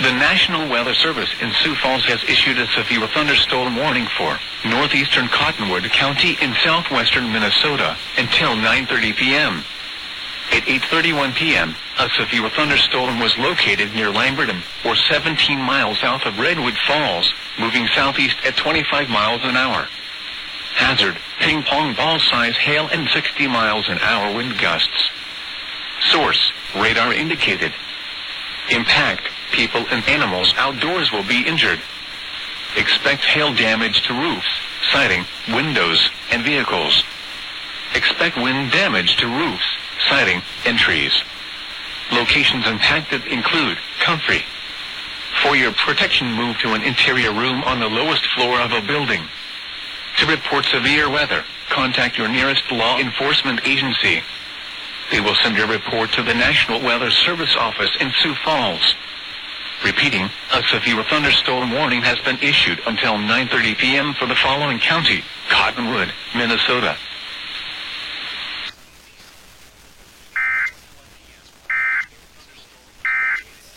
The National Weather Service in Sioux Falls has issued a severe thunderstorm warning for northeastern Cottonwood County in southwestern Minnesota until 9:30 p.m. At 8:31 p.m., a severe thunderstorm was located near Lamberton, or 17 miles south of Redwood Falls, moving southeast at 25 miles an hour. Hazard, ping-pong ball-size hail and 60 miles an hour wind gusts. Source, radar indicated. Impact, people and animals outdoors will be injured. Expect hail damage to roofs, siding, windows, and vehicles. Expect wind damage to roofs, siding, and trees. Locations impacted include Comfrey. For your protection, move to an interior room on the lowest floor of a building. To report severe weather, contact your nearest law enforcement agency. They will send your report to the National Weather Service office in Sioux Falls. Repeating, a severe thunderstorm warning has been issued until 9:30 p.m. for the following county: Cottonwood, Minnesota,